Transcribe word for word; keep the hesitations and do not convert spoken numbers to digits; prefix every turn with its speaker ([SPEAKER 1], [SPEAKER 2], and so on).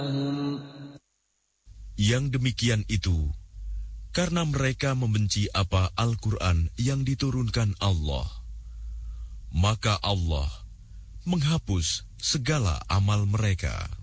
[SPEAKER 1] Yang demikian itu karena mereka membenci apa Al-Quran yang diturunkan Allah, maka Allah menghapus segala amal mereka.